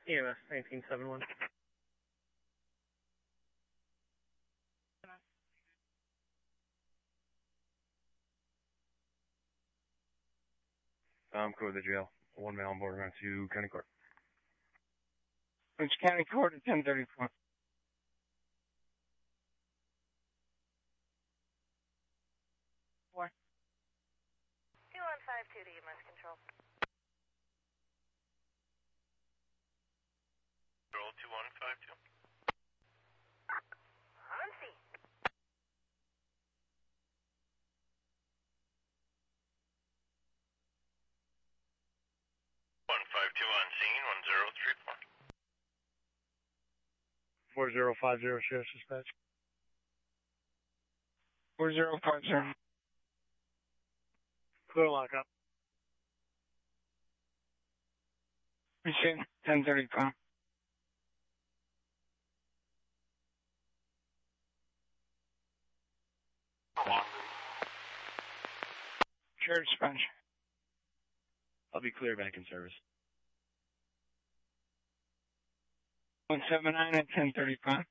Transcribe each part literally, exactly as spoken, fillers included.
E M S nineteen seventy-one. Um, go to the jail. One male on board around to County Court. It's County Court at ten thirty-four. Four. two one five two to E M S control. Roll two one five two. On scene. one five two on scene, one zero three four. four zero five zero, Sheriff's Dispatch. four zero five zero. Clear lockup. Receive ten thirty-five. Sheriff's Dispatch. I'll be clear back in service. one seven nine at ten thirty-five.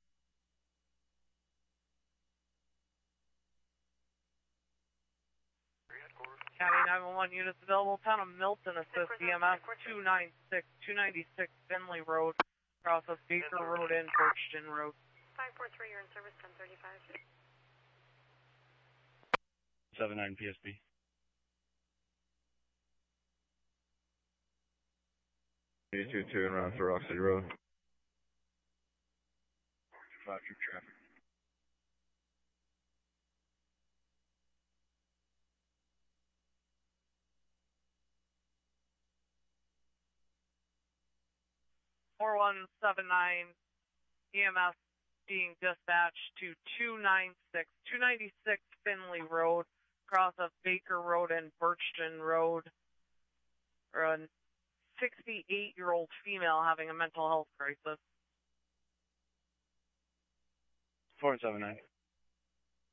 County nine one one units available. Town of Milton, assist E M S two ninety-six, two ninety-six Finley Road, across of Baker Road and Birchton Road. five four three, you're in service, ten thirty-five. seven nine P S B. eight two two and round for Rock City Road. five troop traffic. four one seven nine E M S being dispatched to two ninety-six, two ninety-six Finley Road, across of Baker Road and Birchton Road. For a sixty-eight-year-old female having a mental health crisis. four seven nine.